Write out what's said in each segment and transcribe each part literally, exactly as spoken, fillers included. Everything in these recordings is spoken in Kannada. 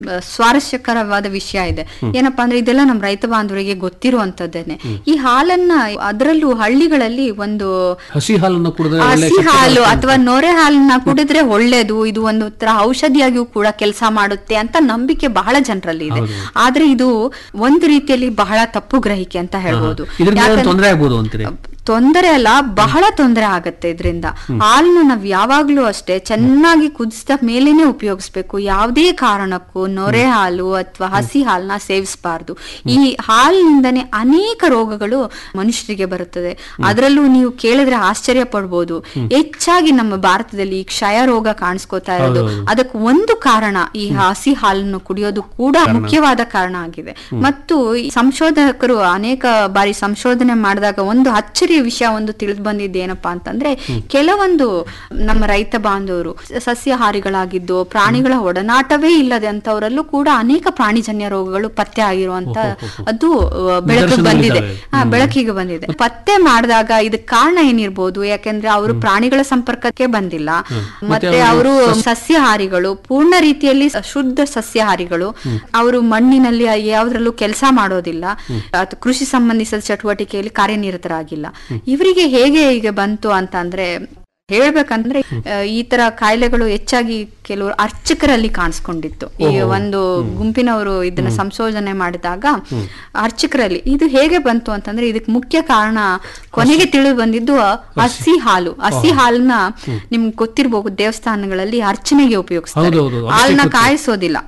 ಸ್ವಾರಸ್ಯಕರವಾದ ವಿಷಯ ಇದೆ. ಏನಪ್ಪಾ ಅಂದ್ರೆ ಇದೆಲ್ಲ ನಮ್ಮ ರೈತ ಬಾಂಧವರಿಗೆ ಗೊತ್ತಿರುವಂತದ್ದೇನೆ. ಈ ಹಾಲನ್ನ ಅದರಲ್ಲೂ ಹಳ್ಳಿಗಳಲ್ಲಿ ಒಂದು ಹಸಿ ಹಾಲನ್ನು ಕುಡಿದ್ರೆ ಹಸಿ ಹಾಲು ಅಥವಾ ನೊರೆ ಹಾಲನ್ನ ಕುಡಿದ್ರೆ ಒಳ್ಳೇದು, ಇದು ಒಂದು ತರ ಔಷಧಿಯಾಗಿಯೂ ಕೂಡ ಕೆಲಸ ಮಾಡುತ್ತೆ ಅಂತ ನಂಬಿಕೆ ಬಹಳ ಜನರಲ್ಲಿ ಇದೆ. ಆದ್ರೆ ಇದು ಒಂದು ರೀತಿಯಲ್ಲಿ ಬಹಳ ತಪ್ಪು ಗ್ರಹಿಕೆ ಅಂತ ಹೇಳ್ಬೋದು. ತೊಂದರೆ ಆಗ್ಬೋದು ಅಂತೀರಿ? ತೊಂದರೆ ಅಲ್ಲ, ಬಹಳ ತೊಂದರೆ ಆಗತ್ತೆ ಇದರಿಂದ. ಹಾಲನ್ನು ನಾವ್ ಯಾವಾಗ್ಲೂ ಅಷ್ಟೇ ಚೆನ್ನಾಗಿ ಕುದಿಸಿದ ಮೇಲೇನೆ ಉಪಯೋಗಿಸ್ಬೇಕು. ಯಾವುದೇ ಕಾರಣಕ್ಕೂ ನೊರೆ ಹಾಲು ಅಥವಾ ಹಸಿ ಹಾಲನ್ನ ಸೇವಿಸಬಾರ್ದು. ಈ ಹಾಲಿನಿಂದನೇ ಅನೇಕ ರೋಗಗಳು ಮನುಷ್ಯರಿಗೆ ಬರುತ್ತದೆ. ಅದರಲ್ಲೂ ನೀವು ಕೇಳಿದ್ರೆ ಆಶ್ಚರ್ಯ ಪಡ್ಬೋದು, ಹೆಚ್ಚಾಗಿ ನಮ್ಮ ಭಾರತದಲ್ಲಿ ಕ್ಷಯ ರೋಗ ಕಾಣಿಸ್ಕೋತಾ ಇರೋದು ಅದಕ್ಕೆ ಒಂದು ಕಾರಣ ಈ ಹಸಿ ಹಾಲನ್ನು ಕುಡಿಯೋದು ಕೂಡ ಮುಖ್ಯವಾದ ಕಾರಣ ಆಗಿದೆ. ಮತ್ತು ಸಂಶೋಧಕರು ಅನೇಕ ಬಾರಿ ಸಂಶೋಧನೆ ಮಾಡಿದಾಗ ಒಂದು ಅಚ್ಚರಿ ವಿಷಯ ಒಂದು ತಿಳಿದು ಬಂದಿದ್ದು ಏನಪ್ಪಾ ಅಂತಂದ್ರೆ, ಕೆಲವೊಂದು ನಮ್ಮ ರೈತ ಬಾಂಧವರು ಸಸ್ಯಾಹಾರಿಗಳಾಗಿದ್ದು ಪ್ರಾಣಿಗಳ ಒಡನಾಟವೇ ಇಲ್ಲದೆ ಅಂತವರಲ್ಲೂ ಕೂಡ ಅನೇಕ ಪ್ರಾಣಿಜನ್ಯ ರೋಗಗಳು ಪತ್ತೆ ಆಗಿರುವಂತ ಅದು ಬೆಳಕಿಗೆ ಬಂದಿದೆ. ಹಾ ಬೆಳಕಿಗೆ ಬಂದಿದೆ. ಪತ್ತೆ ಮಾಡಿದಾಗ ಇದಕ್ಕೆ ಕಾರಣ ಏನಿರ್ಬೋದು? ಯಾಕೆಂದ್ರೆ ಅವರು ಪ್ರಾಣಿಗಳ ಸಂಪರ್ಕಕ್ಕೆ ಬಂದಿಲ್ಲ, ಮತ್ತೆ ಅವರು ಸಸ್ಯಾಹಾರಿಗಳು, ಪೂರ್ಣ ರೀತಿಯಲ್ಲಿ ಶುದ್ಧ ಸಸ್ಯಾಹಾರಿಗಳು. ಅವರು ಮಣ್ಣಿನಲ್ಲಿ ಯಾವ್ದ್ರಲ್ಲೂ ಕೆಲಸ ಮಾಡೋದಿಲ್ಲ, ಕೃಷಿ ಸಂಬಂಧಿಸಿದ ಚಟುವಟಿಕೆಯಲ್ಲಿ ಕಾರ್ಯನಿರತರಾಗಿಲ್ಲ. ಇವರಿಗೆ ಹೇಗೆ ಈಗ ಬಂತು ಅಂತ ಅಂದ್ರೆ ಹೇಳ್ಬೇಕಂದ್ರೆ, ಈ ತರ ಕಾಯಿಲೆಗಳು ಹೆಚ್ಚಾಗಿ ಕೆಲವರು ಅರ್ಚಕರಲ್ಲಿ ಕಾಣಿಸ್ಕೊಂಡಿತ್ತು. ಈ ಒಂದು ಗುಂಪಿನವರು ಇದನ್ನ ಸಂಶೋಧನೆ ಮಾಡಿದಾಗ ಅರ್ಚಕರಲ್ಲಿ ಇದು ಹೇಗೆ ಬಂತು ಅಂತಂದ್ರೆ, ಇದಕ್ಕೆ ಮುಖ್ಯ ಕಾರಣ ಕೊನೆಗೆ ತಿಳಿದು ಬಂದಿದ್ದು ಹಸಿ ಹಾಲು. ಹಸಿ ಹಾಲನ್ನ ನಿಮ್ಗೆ ಗೊತ್ತಿರಬಹುದು, ದೇವಸ್ಥಾನಗಳಲ್ಲಿ ಅರ್ಚನೆಗೆ ಉಪಯೋಗಿಸ್ತಾರೆ, ಹಾಲನ್ನ ಕಾಯಿಸೋದಿಲ್ಲ,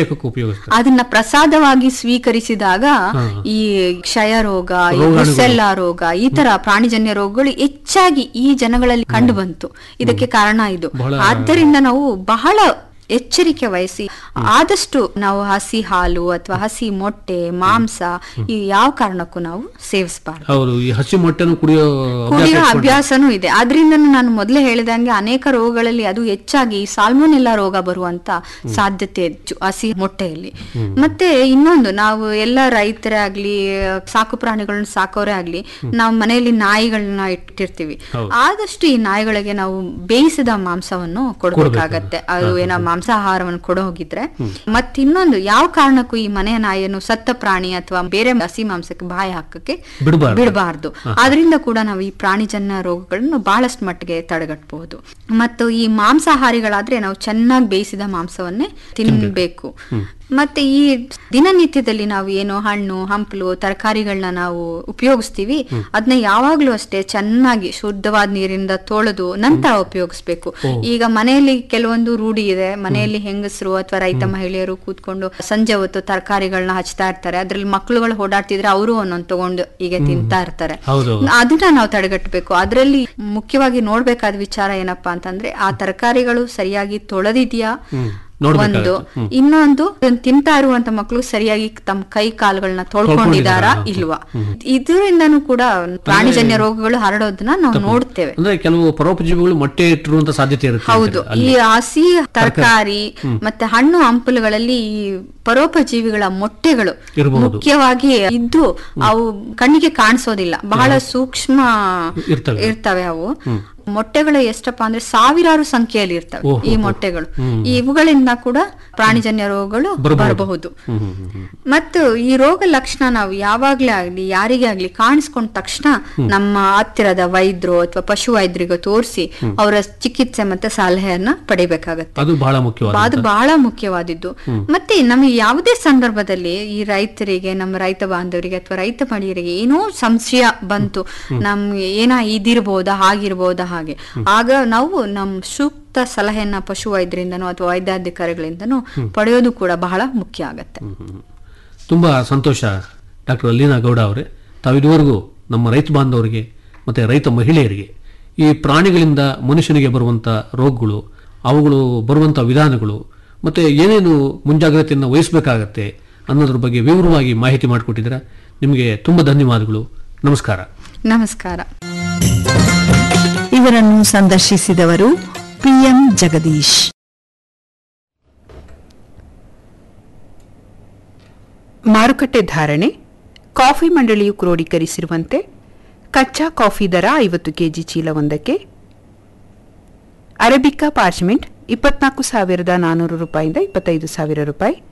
ಅದನ್ನ ಪ್ರಸಾದವಾಗಿ ಸ್ವೀಕರಿಸಿದಾಗ ಈ ಕ್ಷಯ ರೋಗ, ಈ ಬ್ರುಸೆಲ್ಲಾ ರೋಗ, ಈ ತರ ಪ್ರಾಣಿಜನ್ಯ ರೋಗಗಳು ಹೆಚ್ಚಾಗಿ ಈ ಜನಗಳಲ್ಲಿ ಕಂಡು ಬಂತು. ಇದಕ್ಕೆ ಕಾರಣ ಇದು. ಆದ್ದರಿಂದ ನಾವು ಬಹಳ ಎಚ್ಚರಿಕೆ ವಹಿಸಿ ಆದಷ್ಟು ನಾವು ಹಸಿ ಹಾಲು ಅಥವಾ ಹಸಿ ಮೊಟ್ಟೆ, ಮಾಂಸ ಈ ಯಾವ ಕಾರಣಕ್ಕೂ ನಾವು ಸೇವಿಸಬಾರ್ದು. ಹಸಿ ಮೊಟ್ಟೆನೂ ಕುಡಿಯೋ ಕುಡಿಯೋ ಅಭ್ಯಾಸನೂ ಇದೆ. ಆದ್ರಿಂದ ನಾನು ಮೊದಲೇ ಹೇಳಿದಂಗೆ ಅನೇಕ ರೋಗಗಳಲ್ಲಿ ಅದು ಹೆಚ್ಚಾಗಿ ಸಾಲ್ಮೊನೆಲ್ಲಾ ರೋಗ ಬರುವಂತ ಸಾಧ್ಯತೆ ಹೆಚ್ಚು ಹಸಿ ಮೊಟ್ಟೆಯಲ್ಲಿ. ಮತ್ತೆ ಇನ್ನೊಂದು, ನಾವು ಎಲ್ಲ ರೈತರೇ ಆಗ್ಲಿ ಸಾಕು ಪ್ರಾಣಿಗಳನ್ನ ಸಾಕೋರೇ ಆಗ್ಲಿ, ನಾವು ಮನೆಯಲ್ಲಿ ನಾಯಿಗಳನ್ನ ಇಟ್ಟಿರ್ತೀವಿ, ಆದಷ್ಟು ಈ ನಾಯಿಗಳಿಗೆ ನಾವು ಬೇಯಿಸಿದ ಮಾಂಸವನ್ನು ಕೊಡಬೇಕಾಗತ್ತೆ. ಅದು ಏನೋ ಮಾಂಸಾಹಾರವನ್ನು ಕೊಡೋ ಹೋಗಿದ್ರೆ. ಮತ್ತ ಇನ್ನೊಂದು, ಯಾವ ಕಾರಣಕ್ಕೂ ಈ ಮನೆಯ ನಾಯಿಯನ್ನು ಸತ್ತ ಪ್ರಾಣಿ ಅಥವಾ ಬೇರೆ ಹಸಿ ಮಾಂಸಕ್ಕೆ ಬಾಯಿ ಹಾಕಕ್ಕೆ ಬಿಡಬಾರ್ದು. ಆದ್ರಿಂದ ಕೂಡ ನಾವು ಈ ಪ್ರಾಣಿಜನ್ಯ ರೋಗಗಳನ್ನು ಬಹಳಷ್ಟು ಮಟ್ಟಿಗೆ ತಡೆಗಟ್ಟಬಹುದು. ಮತ್ತು ಈ ಮಾಂಸಾಹಾರಿಗಳಾದ್ರೆ ನಾವು ಚೆನ್ನಾಗಿ ಬೇಯಿಸಿದ ಮಾಂಸವನ್ನೇ ತಿನ್ನಬೇಕು. ಮತ್ತೆ ಈ ದಿನನಿತ್ಯದಲ್ಲಿ ನಾವು ಏನು ಹಣ್ಣು ಹಂಪಲು ತರಕಾರಿಗಳನ್ನ ನಾವು ಉಪಯೋಗಿಸ್ತೀವಿ, ಅದನ್ನ ಯಾವಾಗ್ಲೂ ಅಷ್ಟೇ ಚೆನ್ನಾಗಿ ಶುದ್ಧವಾದ ನೀರಿಂದ ತೊಳೆದು ನಂತರ ಉಪಯೋಗಿಸ್ಬೇಕು. ಈಗ ಮನೆಯಲ್ಲಿ ಕೆಲವೊಂದು ರೂಢಿ ಇದೆ, ಮನೆಯಲ್ಲಿ ಹೆಂಗಸರು ಅಥವಾ ರೈತ ಮಹಿಳೆಯರು ಕೂತ್ಕೊಂಡು ಸಂಜೆ ಹೊತ್ತು ತರಕಾರಿಗಳನ್ನ ಹಚ್ತಾ ಇರ್ತಾರೆ, ಅದ್ರಲ್ಲಿ ಮಕ್ಳುಗಳು ಓಡಾಡ್ತಿದ್ರೆ ಅವರು ಒಂದೊಂದು ತಗೊಂಡು ಈಗ ತಿಂತಾ ಇರ್ತಾರೆ. ಅದನ್ನ ನಾವು ತಡೆಗಟ್ಟಬೇಕು. ಅದರಲ್ಲಿ ಮುಖ್ಯವಾಗಿ ನೋಡ್ಬೇಕಾದ ವಿಚಾರ ಏನಪ್ಪಾ ಅಂತಂದ್ರೆ, ಆ ತರಕಾರಿಗಳು ಸರಿಯಾಗಿ ತೊಳೆದಿದ್ಯಾ ಒಂದು, ಇನ್ನೊಂದು ತಿಂತಾ ಇರುವಂತ ಮಕ್ಕಳು ಸರಿಯಾಗಿ ತಮ್ಮ ಕೈ ಕಾಲುಗಳನ್ನ ತೊಳ್ಕೊಂಡಿದಾರಾ ಇಲ್ವಾ, ಇದರಿಂದನೂ ಕೂಡ ಪ್ರಾಣಿಜನ್ಯ ರೋಗಗಳು ಹರಡೋದನ್ನ ನಾವು ನೋಡ್ತೇವೆ. ಕೆಲವು ಪರೋಪಜೀವಿಗಳು ಮೊಟ್ಟೆ ಇಟ್ಟಿರುವಂತ ಸಾಧ್ಯತೆ ಇರುತ್ತೆ. ಹೌದು, ಈ ಹಸಿ ತರಕಾರಿ ಮತ್ತೆ ಹಣ್ಣು ಹಂಪಲುಗಳಲ್ಲಿ ಈ ಪರೋಪಜೀವಿಗಳ ಮೊಟ್ಟೆಗಳು ಮುಖ್ಯವಾಗಿ ಇದ್ದು ಅವು ಕಣ್ಣಿಗೆ ಕಾಣಿಸೋದಿಲ್ಲ, ಬಹಳ ಸೂಕ್ಷ್ಮ ಇರ್ತವೆ ಅವು. ಮೊಟ್ಟೆಗಳು ಎಷ್ಟಪ್ಪ ಅಂದ್ರೆ ಸಾವಿರಾರು ಸಂಖ್ಯೆಯಲ್ಲಿ ಇರ್ತವೆ ಈ ಮೊಟ್ಟೆಗಳು. ಇವುಗಳಿಂದ ಕೂಡ ಪ್ರಾಣಿಜನ್ಯ ರೋಗಗಳು ಬರಬಹುದು. ಮತ್ತು ಈ ರೋಗ ಲಕ್ಷಣ ನಾವು ಯಾವಾಗ್ಲೇ ಆಗ್ಲಿ ಯಾರಿಗೇ ಆಗ್ಲಿ ಕಾಣಿಸ್ಕೊಂಡ ತಕ್ಷಣ ನಮ್ಮ ಹತ್ತಿರದ ವೈದ್ಯರು ಅಥವಾ ಪಶು ವೈದ್ಯರಿಗೆ ತೋರಿಸಿ ಅವರ ಚಿಕಿತ್ಸೆ ಮತ್ತೆ ಸಲಹೆಯನ್ನ ಪಡಿಬೇಕಾಗತ್ತೆ. ಅದು ಬಹಳ ಮುಖ್ಯವಾದ ಅದು ಬಹಳ ಮುಖ್ಯವಾದದ್ದು. ಮತ್ತೆ ನಮಗೆ ಯಾವುದೇ ಸಂದರ್ಭದಲ್ಲಿ ಈ ರೈತರಿಗೆ, ನಮ್ಮ ರೈತ ಬಾಂಧವರಿಗೆ ಅಥವಾ ರೈತ ಮಹಿಳೆಯರಿಗೆ ಏನೋ ಸಂಶಯ ಬಂತು, ನಮ್ಗೆ ಏನ ಇದಿರ್ಬೋದಾ ಹಾಗಿರ್ಬೋದಾ ಹಾಗೆ, ಆಗ ನಾವು ನಮ್ ಸೂಕ್ತ ಸಲಹೆಯನ್ನ ಪಶು ವೈದ್ಯರಿಂದನೋ ಅಥವಾ ವೈದ್ಯಾಧಿಕಾರಿಗಳಿಂದನೋ ಪಡೆಯೋದು ಕೂಡ ಬಹಳ ಮುಖ್ಯ ಆಗತ್ತೆ. ತುಂಬಾ ಸಂತೋಷ ಡಾಕ್ಟರ್ ಲೀನಾ ಗೌಡ ಅವರೇ, ತಾವು ಇದುವರೆಗೂ ನಮ್ಮ ರೈತ ಬಾಂಧವರಿಗೆ ಮತ್ತೆ ರೈತ ಮಹಿಳೆಯರಿಗೆ ಈ ಪ್ರಾಣಿಗಳಿಂದ ಮನುಷ್ಯನಿಗೆ ಬರುವಂತ ರೋಗಗಳು, ಅವುಗಳು ಬರುವಂತ ವಿಧಾನಗಳು ಮತ್ತೆ ಏನೇನು ಮುಂಜಾಗ್ರತೆಯನ್ನು ವಹಿಸಬೇಕಾಗತ್ತೆ ಅನ್ನೋದ್ರ ಬಗ್ಗೆ ವಿವರವಾಗಿ ಮಾಹಿತಿ ಮಾಡಿಕೊಟ್ಟಿದ್ದೀರಾ. ನಿಮಗೆ ತುಂಬಾ ಧನ್ಯವಾದಗಳು. ನಮಸ್ಕಾರ. ನಮಸ್ಕಾರ. ಇವರನ್ನು ಸಂದರ್ಶಿಸಿದವರು ಪಿಎಂ ಜಗದೀಶ್. ಮಾರುಕಟ್ಟೆ ಧಾರಣೆ. ಕಾಫಿ ಮಂಡಳಿಯು ಕ್ರೋಢೀಕರಿಸಿರುವಂತೆ ಕಚ್ಚಾ ಕಾಫಿ ದರ ಐವತ್ತು ಕೆಜಿ ಚೀಲವೊಂದಕ್ಕೆ ಅರೇಬಿಕಾ ಪಾರ್ಚ್ಮೆಂಟ್ ಇಪ್ಪತ್ನಾಲ್ಕು ಸಾವಿರದ ನಾನ್ನೂರು ರೂಪಾಯಿಂದ ಇಪ್ಪತ್ತೈದು ಸಾವಿರ ರೂಪಾಯಿ,